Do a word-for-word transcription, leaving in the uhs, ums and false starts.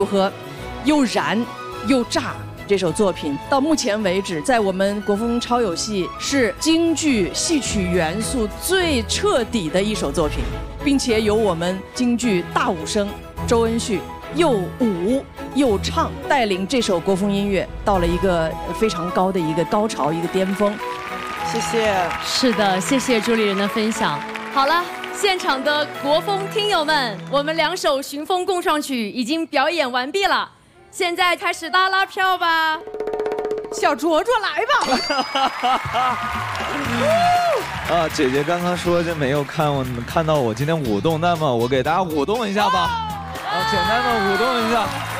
组合又燃又炸。这首作品到目前为止，在我们国风超有戏是京剧戏曲元素最彻底的一首作品，并且由我们京剧大武生周恩旭又舞又唱，带领这首国风音乐到了一个非常高的一个高潮，一个巅峰。 谢谢。 是的，谢谢主理人的分享。好了，现场的国风听友们，我们两首寻风共创曲已经表演完毕了。现在开始拉拉票吧， 小卓卓来吧！ 啊，姐姐刚刚说这没有看我看到我今天舞动，那么我给大家舞动一下吧，啊，简单的舞动一下。